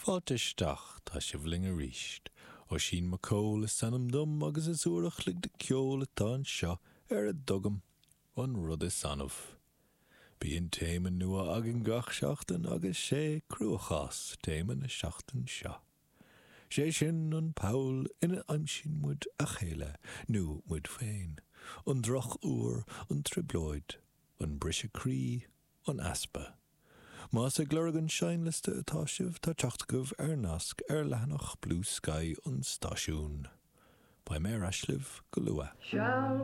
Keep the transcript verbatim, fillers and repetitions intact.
Fáilte tá si bhling a ríist, ó sin mo cóil is sanam dom agus is úrach lig de ceol atá an seo ar a dogam an rud is anmh. Bíonn téman nua agin gach seachtain agus sé cruachas téman a seachtain seo. Sé sin an Paul ina aimsin muid a chéile, nu muid féin, an droch úr, an triblóid, an brise crí, an aspa. Más a glurgan seinliste atá sibh tá teachtagah ar nasc ar leanach Blue Sky an stáisiún. Ba mé raisliv go lua.